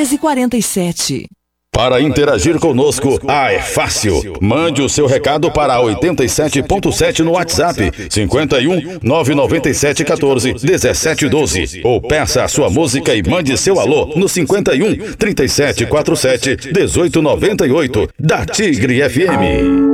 1347. Para interagir conosco, é fácil. Mande o seu recado para 87.7 no WhatsApp, 51 997 14 17 12. Ou peça a sua música e mande seu alô no 51 3747 1898 da Tigre FM.